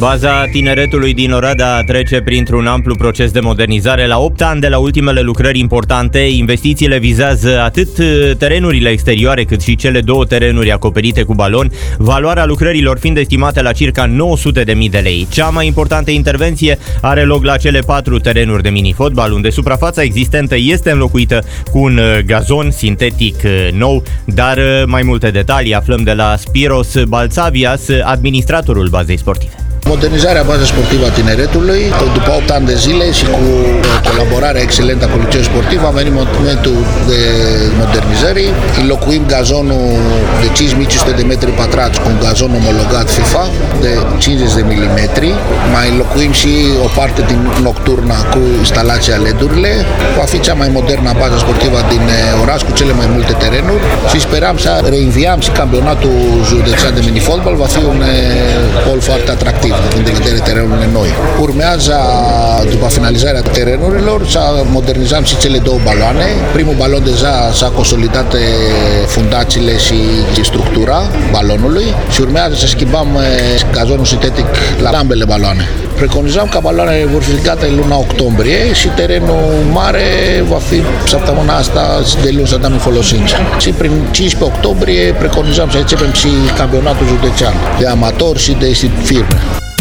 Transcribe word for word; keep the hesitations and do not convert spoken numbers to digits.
Baza Tineretului din Oradea trece printr-un amplu proces de modernizare. La opt ani de la ultimele lucrări importante, investițiile vizează atât terenurile exterioare cât și cele două terenuri acoperite cu balon, valoarea lucrărilor fiind estimată la circa nouă sute de mii de lei. Cea mai importantă intervenție are loc la cele patru terenuri de mini-fotbal, unde suprafața existentă este înlocuită cu un gazon sintetic nou, dar mai multe detalii aflăm de la Spiros Balțavias, administratorul bazei sportive. Modernizarea bazei sportive a Tineretului, după opt ani de zile și cu colaborarea excelentă cu Liceul Sportiv, a venit momentul de modernizării. Înlocuim gazonul de cinci mii cinci sute de metri pătrați cu un gazon omologat FIFA de cincizeci de milimetri. Mai înlocuim și o parte din nocturna cu instalația L E D-urile. Va fi cea mai modernă bază sportivă din oraș cu cele mai multe terenuri și speram să reinviam și campionatul județean de minifotbal. Va fi un pol foarte atractiv din de vedere terenurile noi. Urmează, după finalizarea terenurilor, să modernizăm și cele două baloane. Primul balon deja s-a consolidat fundațiile și structura balonului și urmează să schimbăm gazonul sintetic la ambele baloane. Preconizăm că baloanele vor fi gata în luna octombrie și terenul mare va fi săptămâna asta de luni să dăm în folosință. Și prin cincisprezece octombrie preconizăm să începem și campionatul județean de amatori și de firme.